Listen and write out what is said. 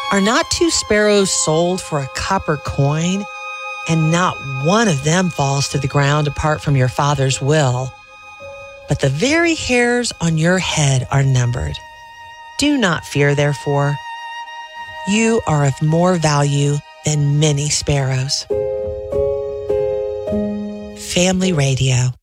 Are not two sparrows sold for a copper coin? And not one of them falls to the ground apart from your Father's will. But the very hairs on your head are numbered. Do not fear, therefore. You are of more value than many sparrows. Family Radio.